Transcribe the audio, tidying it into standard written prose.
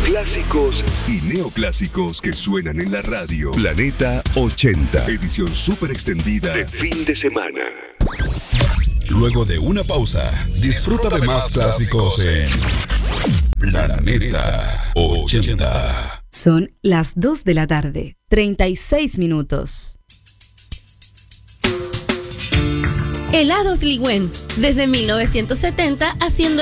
Clásicos y neoclásicos que suenan en la radio. Planeta 80, edición súper extendida de fin de semana. Luego de una pausa, disfruta de más clásicos en Planeta 80. Son las 2 de la tarde, 36 minutos. Helados Ligüen, desde 1970 haciendo